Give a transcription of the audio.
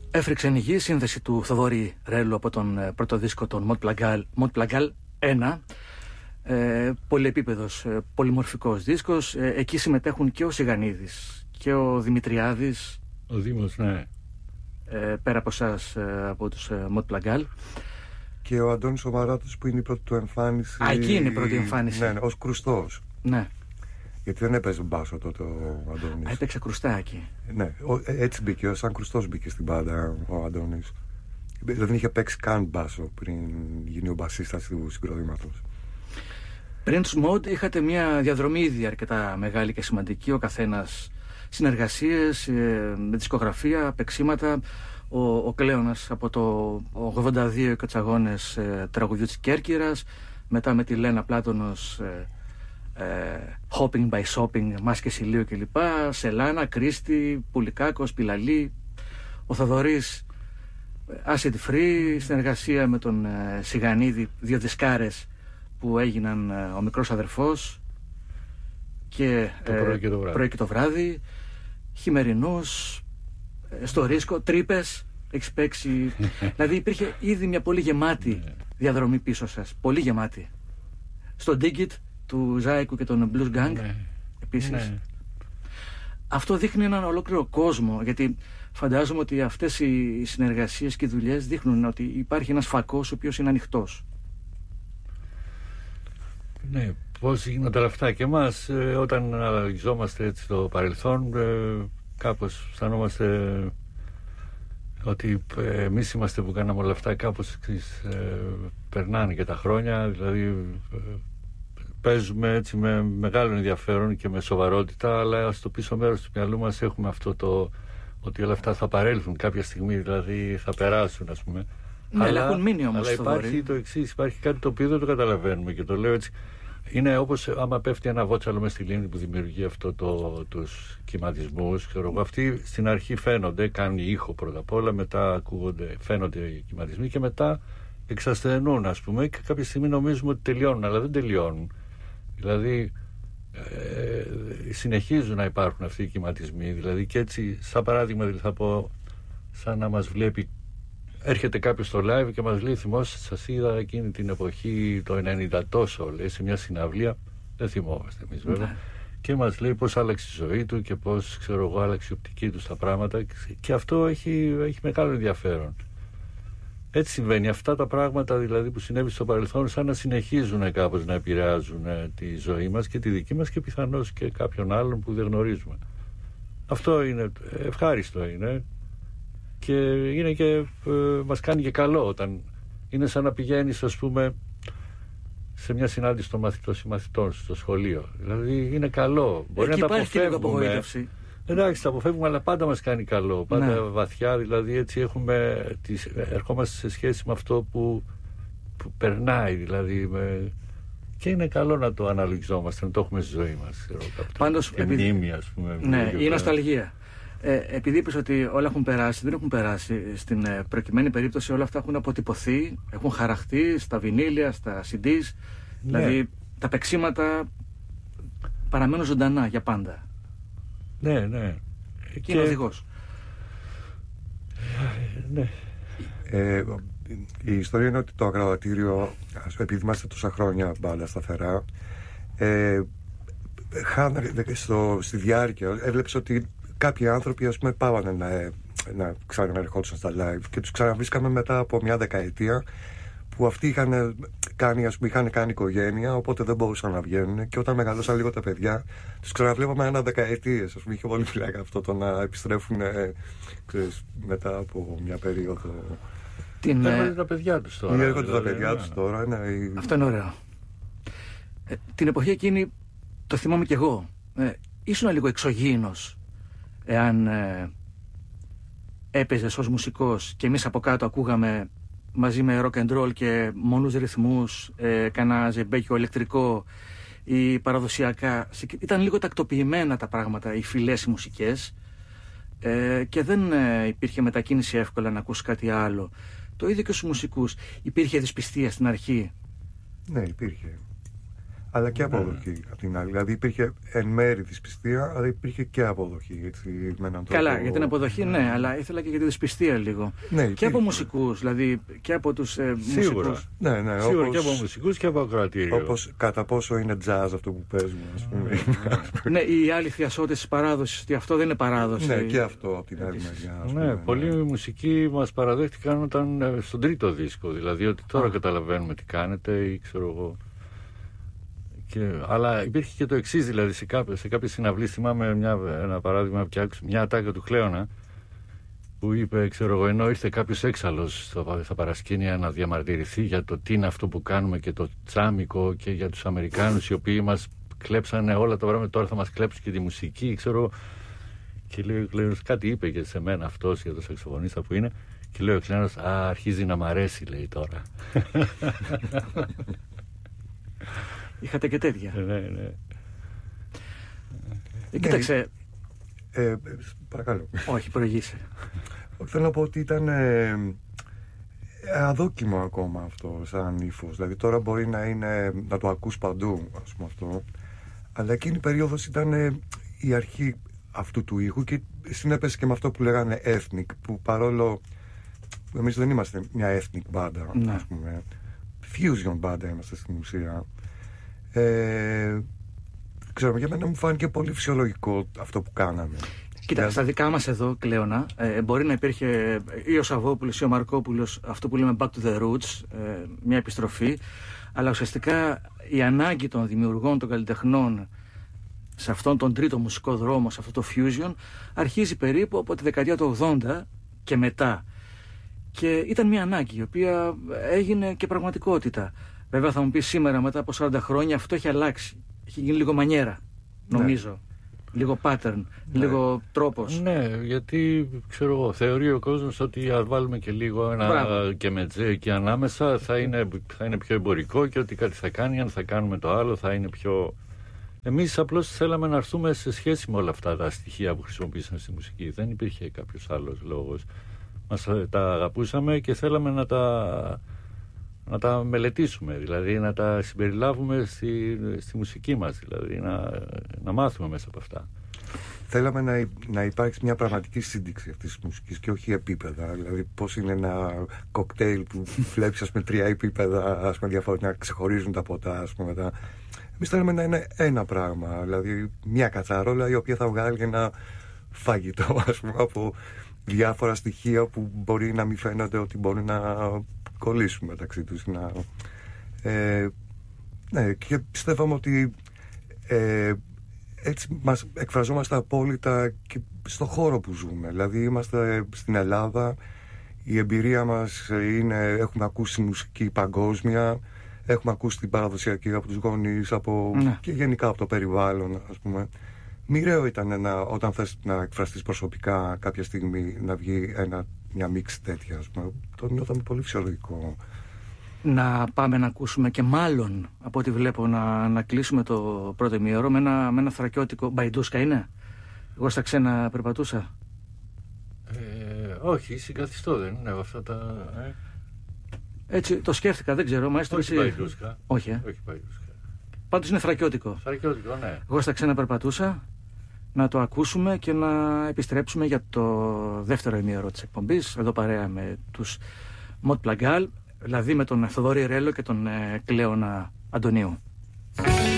Έφρυξε η γη, σύνδεση του Θοδωρή Ρέλου από τον πρώτο δίσκο των Mont Plagal 1. Πολυεπίπεδος, πολυμορφικός δίσκος. Εκεί συμμετέχουν και ο Σιγανίδης και ο Δημητριάδης. Ο Δήμος, ναι. Πέρα από εσάς, από τους Mont Plagal. Και ο Αντώνης ο Μαράτος, που είναι η πρώτη του εμφάνιση. Εκεί είναι η πρώτη εμφάνιση. Ναι, ως κρουστός. Ναι. Γιατί δεν έπαιζε μπάσο τότε ο Αντώνης. Έπαιξε κρουστά εκεί. Ναι, έτσι μπήκε, σαν κρουστός μπήκε στην μπάντα ο Αντώνης. Δεν είχε παίξει καν μπάσο πριν γίνει ο μπασίστας του συγκροτήματος. Πριν τους Mont είχατε μια διαδρομή ήδη αρκετά μεγάλη και σημαντική, ο καθένας συνεργασίες, με δισκογραφία, παίξηματα. Ο Κλέονας από το 82 και τους αγώνες τραγουδιού της Κέρκυρας, μετά με τη Λένα Πλάτωνος Hopping by Shopping, Μάσκες ηλίου κλπ. Σελάνα, Κρίστη, Πουλικάκος, Πιλαλή. Ο Θοδωρής Acid Free, συνεργασία με τον Σιγανίδη, 2 δισκάρες που έγιναν ο μικρός αδερφός και πρωί και το βράδυ. Χειμερινούς, στο ρίσκο, τρύπες, έχεις παίξει. Δηλαδή υπήρχε ήδη μια πολύ γεμάτη διαδρομή πίσω σας. Πολύ γεμάτη. Στο Dig It του Ζάικου και των Blues Gang επίσης. Ναι. Αυτό δείχνει έναν ολόκληρο κόσμο, γιατί φαντάζομαι ότι αυτές οι συνεργασίες και οι δουλειές δείχνουν ότι υπάρχει ένας φακός ο οποίος είναι ανοιχτός. Ναι, πώς γίνονται όλα αυτά και εμάς όταν αναλογιζόμαστε έτσι το παρελθόν, κάπως αισθανόμαστε ότι εμείς είμαστε που κάναμε όλα αυτά, κάπως περνάνε και τα χρόνια, δηλαδή παίζουμε έτσι με μεγάλο ενδιαφέρον και με σοβαρότητα, αλλά στο πίσω μέρος του μυαλού μας έχουμε αυτό το ότι όλα αυτά θα παρέλθουν κάποια στιγμή, δηλαδή θα περάσουν, ας πούμε. Ναι, αλλά έχουν μείνει όμως. Αλλά υπάρχει το εξής, υπάρχει κάτι το οποίο δεν το καταλαβαίνουμε και το λέω έτσι. Είναι όπως άμα πέφτει ένα βότσαλο μες στη λίμνη που δημιουργεί αυτό τους κυματισμούς. Αυτοί στην αρχή φαίνονται, κάνουν ήχο πρώτα απ' όλα, μετά φαίνονται οι κυματισμοί και μετά εξασθενούν, ας πούμε, και κάποια στιγμή νομίζουμε ότι τελειώνουν, αλλά δεν τελειώνουν. Δηλαδή συνεχίζουν να υπάρχουν αυτοί οι κυματισμοί. Δηλαδή και έτσι, σαν παράδειγμα, δηλαδή θα πω, σαν να μας βλέπει. Έρχεται κάποιος στο live και μας λέει, θυμόσαστε, σας είδα εκείνη την εποχή το 90 τόσο, λέει, σε μια συναυλία, δεν θυμόμαστε εμείς βέβαια, και μας λέει πώς άλλαξε η ζωή του και πώς, ξέρω εγώ, άλλαξε η οπτική του στα πράγματα, και αυτό έχει μεγάλο ενδιαφέρον. Έτσι συμβαίνει, αυτά τα πράγματα δηλαδή που συνέβη στο παρελθόν, σαν να συνεχίζουν κάπως να επηρεάζουν τη ζωή μας και τη δική μας και πιθανώς και κάποιον άλλον που δεν γνωρίζουμε. Αυτό είναι ευχάριστο, είναι. Και είναι και μας κάνει και καλό όταν είναι σαν να πηγαίνεις, ας πούμε, σε μια συνάντηση των μαθητών στο σχολείο. Δηλαδή είναι καλό. Μπορεί να τα αποφεύγουμε. Εντάξει, τα αποφεύγουμε, αλλά πάντα μας κάνει καλό. Πάντα βαθιά, δηλαδή έτσι ερχόμαστε σε σχέση με αυτό που περνάει, δηλαδή. Και είναι καλό να το αναλογιζόμαστε, να το έχουμε στη ζωή μας. Πάντως, μνήμη, ας πούμε. Ναι, η νοσταλγία. Επειδή είπες ότι όλα έχουν περάσει, δεν έχουν περάσει. Στην προκειμένη περίπτωση όλα αυτά έχουν αποτυπωθεί, έχουν χαραχτεί στα βινίλια, στα CDs. Ναι. Δηλαδή τα παίξήματα παραμένουν ζωντανά για πάντα. Ναι, ναι. Και είναι οδηγός. Ναι. Η ιστορία είναι ότι το ακροατήριο, επειδή είμαστε τόσα χρόνια μπάντα σταθερά, στη διάρκεια έβλεψε ότι κάποιοι άνθρωποι, ας πούμε, πάβανε να ξαναερχόντουσαν στα live και τους ξαναβρίσκαμε μετά από μια δεκαετία που αυτοί είχαν κάνει οικογένεια, οπότε δεν μπορούσαν να βγαίνουν, και όταν μεγαλώσαν λίγο τα παιδιά τους ξαναβλέπαμε ένα δεκαετίες. Ας πούμε, είχε πολύ φυλάκα αυτό το να επιστρέφουν μετά από μια περίοδο. Έρχονται τα παιδιά τους τώρα. Έρχονται τα παιδιά τους τώρα. Αυτό είναι ωραίο. Την εποχή εκείνη το θυμάμαι κι εγώ. Ήσουν λίγο εξωγήινος εάν έπαιζες ως μουσικός και εμείς από κάτω ακούγαμε μαζί με rock and roll και μονούς ρυθμούς, κανένα ζεμπέκιο ηλεκτρικό ή παραδοσιακά. Ήταν λίγο τακτοποιημένα τα πράγματα, οι φυλές, οι μουσικές, και δεν υπήρχε μετακίνηση εύκολα να ακούσει κάτι άλλο. Το ίδιο και στους μουσικούς. Υπήρχε δυσπιστία στην αρχή. Ναι, υπήρχε. αλλά και αποδοχή απ' την άλλη. Δηλαδή υπήρχε εν μέρη δυσπιστία, αλλά υπήρχε και αποδοχή. Έτσι, με έναν τρόπο... Καλά, για την αποδοχή ναι, αλλά ήθελα και για τη δυσπιστία λίγο. Ναι, και από μουσικούς, δηλαδή και από τους μουσικούς. Ναι, σίγουρα όπως... και από μουσικούς και από ακροατήριο. Όπως κατά πόσο είναι jazz αυτό που παίζουμε, ας πούμε. Ναι, οι άλλοι θειασότες της παράδοσης, ότι αυτό δεν είναι παράδοση. Ναι, και αυτό από την άλλη μεριά. Ναι, πολλοί μουσικοί μας παραδέχτηκαν όταν στον τρίτο δίσκο. Δηλαδή ότι τώρα καταλαβαίνουμε τι κάνετε ή ξέρω εγώ. Αλλά υπήρχε και το εξής, δηλαδή σε κάποιες συναυλίες θυμάμαι ένα παράδειγμα μια ατάκα του Κλέωνα που είπε, ξέρω εγώ, ενώ ήρθε κάποιος έξαλλος στα παρασκήνια να διαμαρτυρηθεί για το τι είναι αυτό που κάνουμε και το τσάμικο και για τους Αμερικάνους οι οποίοι μας κλέψανε όλα τα πράγματα, τώρα θα μας κλέψουν και τη μουσική, ξέρω. Και λέει ο Κλέωνας, κάτι είπε και σε μένα αυτός για το σαξοφωνίστα που είναι, και λέει ο Κλέωνας, αρχίζει να μ' αρέσει, λέει τώρα. Είχατε και τέτοια. Ναι. Κοίταξε. Παρακαλώ. Όχι, προηγήσε. Θέλω να πω ότι ήταν αδόκιμο ακόμα αυτό σαν ύφος. Δηλαδή τώρα μπορεί να το ακούς παντού, ας πούμε αυτό. Αλλά εκείνη η περίοδος ήταν η αρχή αυτού του ήχου και συνέπεσε και με αυτό που λέγανε ethnic, που παρόλο εμείς δεν είμαστε μια ethnic μπάντα, ας πούμε. Fusion μπάντα είμαστε στην ουσία. Ξέρω, για μένα μου φάνηκε πολύ φυσιολογικό αυτό που κάναμε. Κοίτα, στα δικά μας εδώ, Κλέωνα, μπορεί να υπήρχε ή ο Σαββόπουλος ή ο Μαρκόπουλος, αυτό που λέμε back to the roots, μια επιστροφή, αλλά ουσιαστικά η ανάγκη των δημιουργών, των καλλιτεχνών σε αυτόν τον τρίτο μουσικό δρόμο, σε αυτό το fusion, αρχίζει περίπου από τη δεκαετία του 80 και μετά. Και ήταν μια ανάγκη η οποία έγινε και πραγματικότητα. Βέβαια θα μου πει σήμερα μετά από 40 χρόνια αυτό έχει αλλάξει. Έχει γίνει λίγο μανιέρα, νομίζω. Ναι. Λίγο pattern, λίγο τρόπος. Ναι, γιατί ξέρω εγώ, θεωρεί ο κόσμος ότι αν βάλουμε και λίγο ένα και μετζέ εκεί ανάμεσα θα είναι πιο εμπορικό και ότι κάτι θα κάνει, αν θα κάνουμε το άλλο θα είναι πιο... Εμείς απλώς θέλαμε να έρθουμε σε σχέση με όλα αυτά τα στοιχεία που χρησιμοποιήσαμε στη μουσική. Δεν υπήρχε κάποιος άλλος λόγος. Μας τα αγαπούσαμε και θέλαμε να τα μελετήσουμε, δηλαδή να τα συμπεριλάβουμε στη μουσική μας, δηλαδή να μάθουμε μέσα από αυτά. Θέλαμε να υπάρξει μια πραγματική σύνδεξη αυτής της μουσικής και όχι επίπεδα. Δηλαδή πώς είναι ένα κοκτέιλ που βλέπεις ας πούμε 3 επίπεδα ας πούμε, διαφορετικά, να ξεχωρίζουν τα ποτά ας πούμε, μετά. Εμείς θέλουμε να είναι ένα πράγμα, δηλαδή μια κατσαρόλα η οποία θα βγάλει ένα φαγητό ας πούμε, από διάφορα στοιχεία που μπορεί να μην φαίνονται ότι μπορεί να κολλήσουν μεταξύ τους. Ναι, και πιστεύαμε ότι έτσι μας εκφραζόμαστε απόλυτα και στο χώρο που ζούμε. Δηλαδή είμαστε στην Ελλάδα, η εμπειρία μας είναι, έχουμε ακούσει μουσική παγκόσμια, έχουμε ακούσει την παραδοσιακή από τους γονείς, και γενικά από το περιβάλλον ας πούμε. Μοιραίο ήταν όταν θες να εκφραστείς προσωπικά κάποια στιγμή να βγει μια μίξη τέτοια, ας πούμε. Το νιώθαμε πολύ φυσιολογικό. Να πάμε να ακούσουμε και μάλλον από ό,τι βλέπω να κλείσουμε το πρώτο ημίωρο με ένα θρακιώτικο μπαϊντούσκα είναι. Εγώ στα ξένα περπατούσα. Όχι, συγκαθιστώ δεν είναι αυτά τα... Έτσι το σκέφτηκα, δεν ξέρω. Όχι μπαϊντούσκα. Όχι μπαϊντούσκα. Πάντως είναι θρακιώτικο. Θρακιώτικο, ναι. Εγώ στα ξένα περπατούσα. Να το ακούσουμε και να επιστρέψουμε για το δεύτερο ημίωρο της εκπομπής, εδώ παρέα με τους Mot Plagal, δηλαδή με τον Θοδωρή Ρέλο και τον Κλέωνα Αντωνίου.